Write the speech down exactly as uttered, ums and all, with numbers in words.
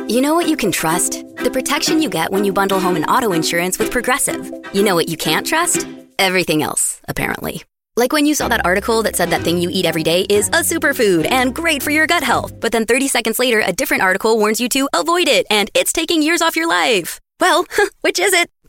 You know what you can trust? The protection you get when you bundle home and auto insurance with Progressive. You know what you can't trust? Everything else, apparently. Like when you saw that article that said that thing you eat every day is a superfood and great for your gut health. But then thirty seconds later, a different article warns you to avoid it and it's taking years off your life. Well, which is it?